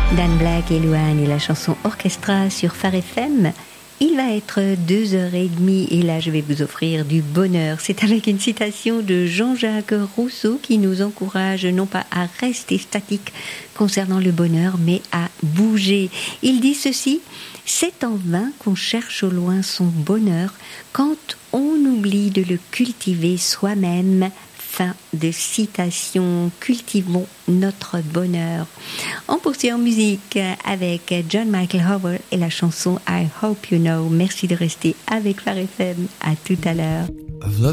Dan Black et Louane et la chanson Orchestra sur Phare FM. Il va être 2h30 et là je vais vous offrir du bonheur. C'est avec une citation de Jean-Jacques Rousseau qui nous encourage non pas à rester statique concernant le bonheur mais à bouger. Il dit ceci: c'est en vain qu'on cherche au loin son bonheur quand on oublie de le cultiver soi-même. Fin de citation. Cultivons notre bonheur. On poursuit en musique avec John Michael Howard et la chanson I Hope You Know. Merci de rester avec Phare FM. À tout à l'heure.